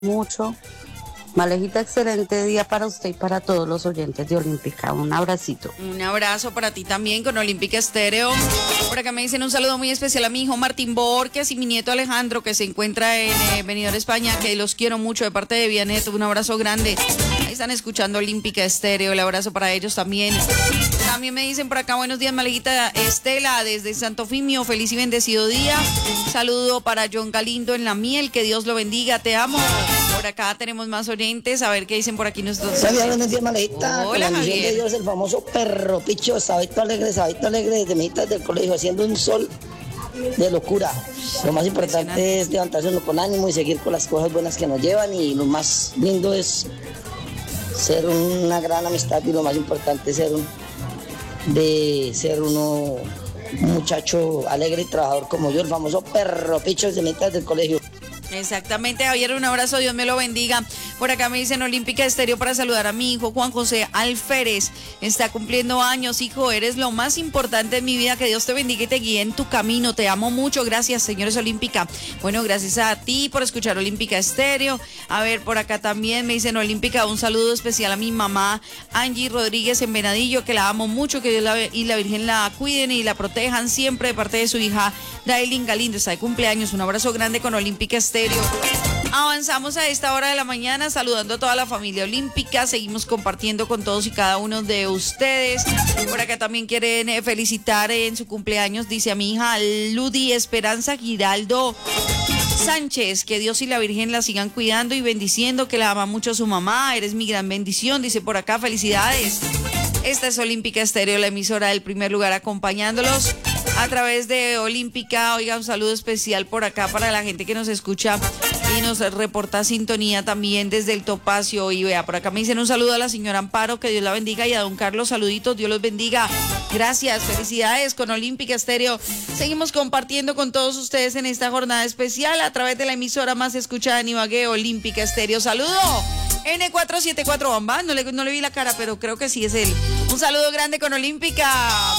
mucho. Malejita, excelente día para usted y para todos los oyentes de Olímpica. Un abracito. Un abrazo para ti también con Olímpica Estéreo. Por acá me dicen un saludo muy especial a mi hijo Martín Borges y mi nieto Alejandro, que se encuentra en Benidorm, España, que los quiero mucho de parte de Vianet. Un abrazo grande. Ahí están escuchando Olímpica Estéreo. El abrazo para ellos también. También me dicen por acá, buenos días, Malejita. Estela, desde Santo Fimio, feliz y bendecido día. Saludo para John Galindo en La Miel, que Dios lo bendiga, te amo. Por acá tenemos más oyentes, a ver qué dicen por aquí nuestros... Buenos días, Malejita. Hola, con la bendición Javier. de Dios, el famoso perro picho, sabito alegre, desde mejitas del colegio, haciendo un sol de locura. Lo más importante es levantarse uno con ánimo y seguir con las cosas buenas que nos llevan, y lo más lindo es ser una gran amistad, y lo más importante es ser un muchacho alegre y trabajador como yo, el famoso perro picho de mejitas del colegio. Exactamente, Javier, un abrazo, Dios me lo bendiga. Por acá me dicen Olímpica Estéreo para saludar a mi hijo Juan José Alférez. Está cumpliendo años, hijo, eres lo más importante en mi vida, que Dios te bendiga y te guíe en tu camino. Te amo mucho, gracias, señores Olímpica. Bueno, gracias a ti por escuchar Olímpica Estéreo. A ver, por acá también me dicen Olímpica, un saludo especial a mi mamá Angie Rodríguez en Venadillo, que la amo mucho, que Dios y la Virgen la cuiden y la protejan siempre, de parte de su hija Dailin Galindo. Está de cumpleaños, un abrazo grande con Olímpica Estéreo. Avanzamos a esta hora de la mañana saludando a toda la familia olímpica. Seguimos compartiendo con todos y cada uno de ustedes. Por acá también quieren felicitar en su cumpleaños, dice a mi hija Ludi Esperanza Giraldo Sánchez, que Dios y la Virgen la sigan cuidando y bendiciendo, que la ama mucho su mamá, eres mi gran bendición, dice por acá, felicidades. Esta es Olímpica Estéreo, la emisora del primer lugar, acompañándolos a través de Olímpica. Oiga, un saludo especial por acá para la gente que nos escucha y nos reporta sintonía también desde el Topacio. Y vea, por acá me dicen un saludo a la señora Amparo, que Dios la bendiga, y a don Carlos, saluditos, Dios los bendiga. Gracias, felicidades con Olímpica Estéreo. Seguimos compartiendo con todos ustedes en esta jornada especial a través de la emisora más escuchada en Ibagué, Olímpica Estéreo. ¡Saludo! N474 Bamba, no le vi la cara, pero creo que sí es él. Un saludo grande con Olímpica.